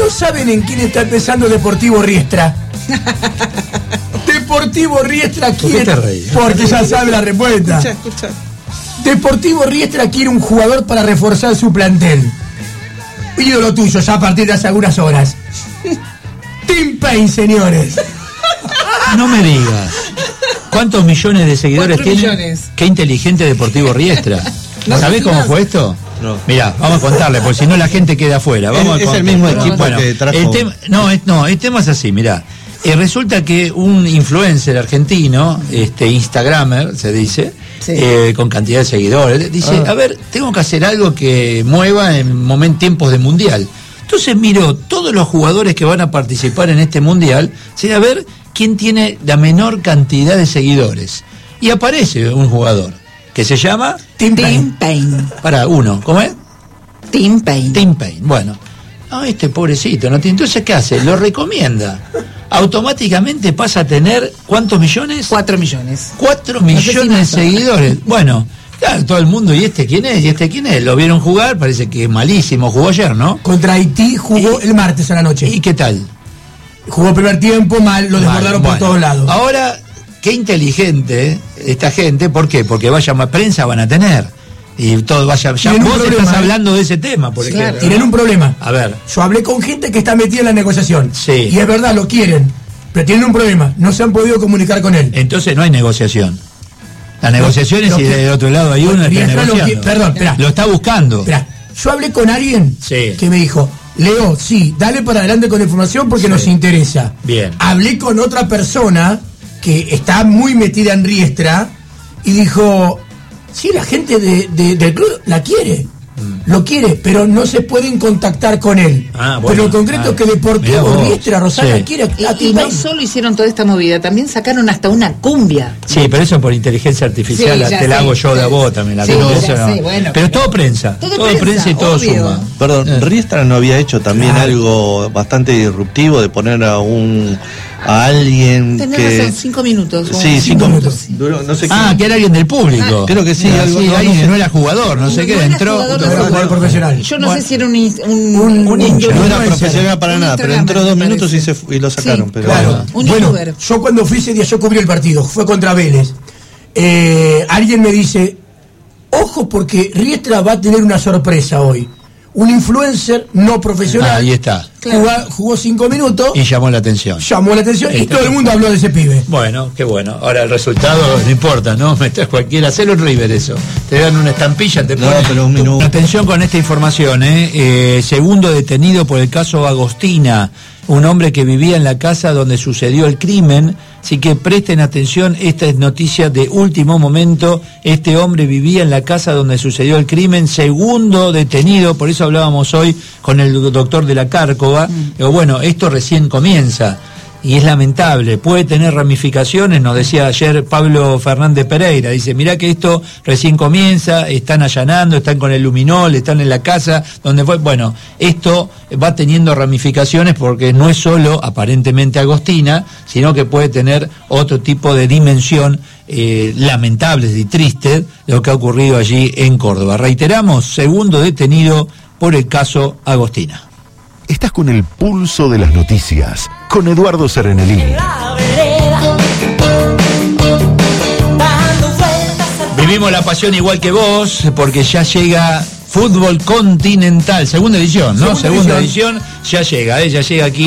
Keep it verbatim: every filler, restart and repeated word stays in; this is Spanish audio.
no saben en quién está pensando Deportivo Riestra. Deportivo Riestra quiere... ¿Por qué te reís? Porque ya sabe la respuesta. Escucha, escucha. Deportivo Riestra quiere un jugador para reforzar su plantel. Ídolo tuyo, ya a partir de hace algunas horas. Tim Payne, señores. No me digas. ¿Cuántos millones de seguidores Cuatro tiene? millones. Qué inteligente Deportivo Riestra. ¿No ¿Sabés cómo imaginas? fue esto? No. Mirá, vamos a contarle, porque si no la gente queda afuera. Vamos Es- a es el contar. mismo equipo Bueno, que trajo- el tema, no, es, no, el tema es así, mirá. Eh, resulta que un influencer argentino, este Instagramer, se dice, Sí. eh, con cantidad de seguidores, dice, Ah. a ver, tengo que hacer algo que mueva en momentos tiempos de mundial. Entonces miro todos los jugadores que van a participar en este mundial, sí, a ver quién tiene la menor cantidad de seguidores. Y aparece un jugador que se llama, Tim Tim Payne. Payne. para uno, ¿cómo es? Tim Payne. Tim Payne. Bueno, no, este pobrecito, ¿no? Entonces, ¿qué hace? Lo recomienda. Automáticamente pasa a tener, ¿cuántos millones? Cuatro millones. Cuatro No sé millones si de más. seguidores. Bueno, claro, todo el mundo, ¿y este quién es? ¿Y este quién es? Lo vieron jugar, parece que es malísimo, jugó ayer, ¿no? Contra Haití jugó el martes a la noche. ¿Y qué tal? Jugó el primer tiempo, mal, lo desbordaron Bueno, por todos lados. Ahora, qué inteligente esta gente, ¿por qué? Porque vaya más prensa van a tener. Y todo vaya, ya Tienen un vos problema, estás ¿eh? hablando de ese tema, por Claro. ejemplo. Tienen ¿no? un problema. A ver. Yo hablé con gente que está metida en la negociación. Sí. Y es verdad, lo quieren. Pero tienen un problema. No se han podido comunicar con él. Entonces no hay negociación. La negociación es lo si que- del otro lado hay uno que está Riestra lo negociando. que- perdón, espera. Lo está buscando. Esperá, yo hablé con alguien Sí. que me dijo, Leo, sí, dale para adelante con la información porque Sí. nos interesa. Bien. Hablé con otra persona que está muy metida en Riestra y dijo, sí, la gente de, de- del club la quiere. Lo quiere, pero no se pueden contactar con él. Ah, bueno. pero en concreto Ah, es que mirá Deportivo vos. Riestra, Rosana, Sí. quiere Y, a y Tim no Payne. solo hicieron toda esta movida, también sacaron hasta una cumbia. Sí, pero eso por inteligencia artificial, Sí, la- ya te la sé, hago yo de ya a vos sé. también. La Sí, cumbia, ya eso no. sé, bueno, pero pero- todo prensa. Todo Todo, prensa, prensa y todo obvio. suma. Perdón, Eh. Riestra no había hecho también Claro. algo bastante disruptivo de poner a un a alguien Tenés que razón, cinco minutos. sí, Cinco cinco minutos. minutos. Duró, no sé Ah, qué. que era alguien del público. Ah, creo que sí, Ah, algo- sí, no, alguien no que sé. no era jugador, no sé No qué, era entró. jugador, No era jugador profesional. Yo no Bueno. sé si era un, in- un, Un- un hincha, No era influencer. profesional para Un nada, pero Instagramer, entró dos me minutos y, parece. se fu- y lo sacaron. Sí, pero Claro. Un Bueno, youtuber. yo cuando fui ese día, yo cubrí el partido, fue contra Vélez. Eh, alguien me dice, ojo porque Riestra va a tener una sorpresa hoy. Un influencer no profesional. Ah, ahí está. Claro. Jugá- jugó cinco minutos, Y llamó la atención. llamó la atención y Está todo el mundo habló de ese pibe. Bueno, qué bueno. Ahora el resultado no importa, ¿no? Metés cualquiera. Hacelo en River eso. Te dan una estampilla, te No, ponen. pero un minuto. Atención con esta información, ¿eh? Eh, segundo detenido por el caso Agostina, un hombre que vivía en la casa donde sucedió el crimen. Así que presten atención, esta es noticia de último momento. Este hombre vivía en la casa donde sucedió el crimen, segundo detenido, por eso hablábamos hoy con el doctor de la Cárcova. Pero bueno, esto recién comienza. Y es lamentable, puede tener ramificaciones, nos decía ayer Pablo Fernández Pereira, dice, mirá que esto recién comienza, están allanando, están con el luminol, están en la casa, donde fue, bueno, esto va teniendo ramificaciones porque no es solo aparentemente Agostina, sino que puede tener otro tipo de dimensión eh, lamentable y triste lo que ha ocurrido allí en Córdoba. Reiteramos, segundo detenido por el caso Agostina. Estás con el pulso de las noticias, con Eduardo Serenelli. Vivimos la pasión igual que vos, porque ya llega Fútbol Continental, segunda edición, ¿no? Segunda Segunda edición. edición, ya llega, ¿eh? Ya llega aquí.